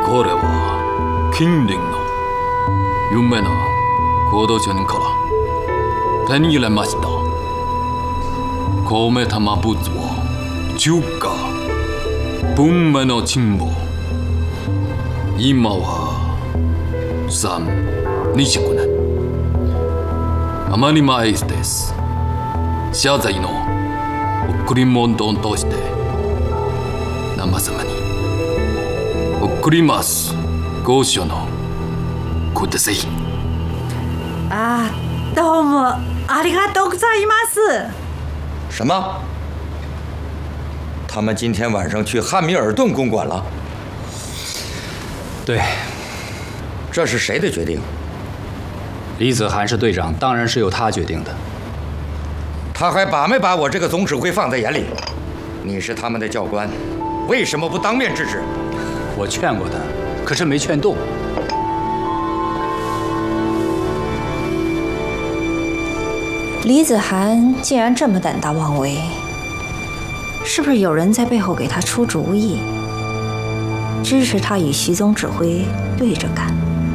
これは近年の夢の高度順から手に入れました。米玉物は中華文明の進歩。今は329年。あまり前です。謝罪の贈り物として生様に送ります。ご所のください。 啊，どうもありがとうございます。 什么？他们今天晚上去汉密尔顿公馆了？ 对， 这是谁的决定？ 李子涵是队长，当然是由他决定的。 他还把没把我这个总指挥放在眼里？你是他们的教官，为什么不当面制止？ 我劝过他，可是没劝动。 李子涵竟然这么胆大妄为，是不是有人在背后给他出主意，支持他与徐总指挥对着干？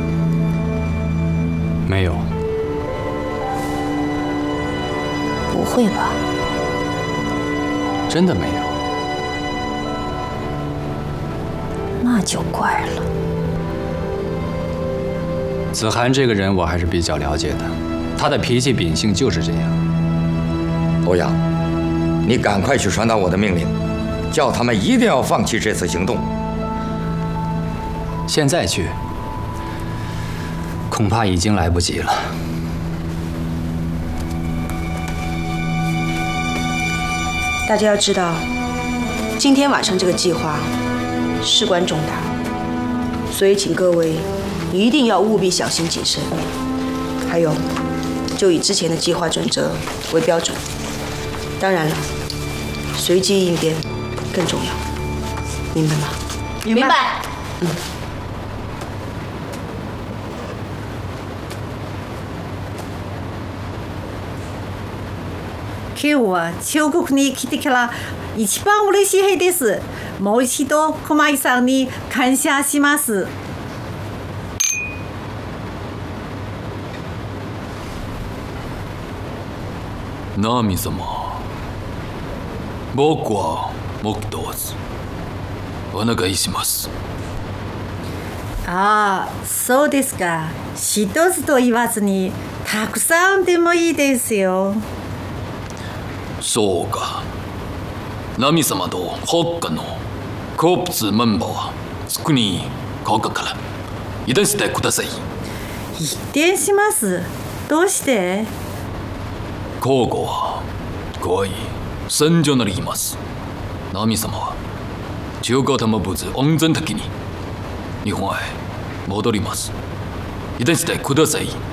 没有。 不会吧？ 真的没有。 那就怪了。 子涵这个人我还是比较了解的，他的脾气秉性就是这样。 欧阳，你赶快去传达我的命令，叫他们一定要放弃这次行动。 现在去，恐怕已经来不及了。 大家要知道，今天晚上这个计划事关重大，所以请各位一定要务必小心谨慎。还有，就以之前的计划准则为标准。当然了，随机应变更重要，明白吗？ 明白。今日は中国に来てから一番嬉しい日です。もう一度駒井さんに感謝します。 ナミ様、僕はもう一つお願いします。 ああ、そうですか。一つと言わずにたくさんでもいいですよ。 そうか。ナミ様と他のコープスメンバーは作りここから移動してください。 移転します。どうして？ ここは怖い戦場になります。ナミ様は中華玉物安全的に日本へ戻ります。移動してください。